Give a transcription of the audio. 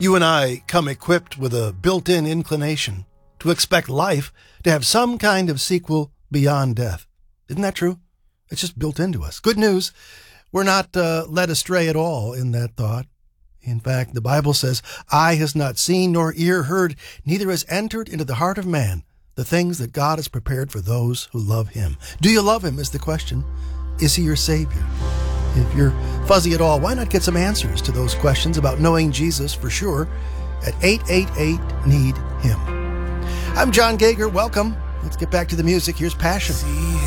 You and I come equipped with a built-in inclination to expect life to have some kind of sequel beyond death. Isn't that true? It's just built into us. Good news, we're not led astray at all in that thought. In fact, the Bible says, "Eye has not seen nor ear heard, neither has entered into the heart of man the things that God has prepared for those who love him." Do you love him is the question. Is he your Savior? If you're fuzzy at all, why not get some answers to those questions about knowing Jesus for sure at 888-NEED-HIM. I'm John Gager. Welcome. Let's get back to the music. Here's Passion. See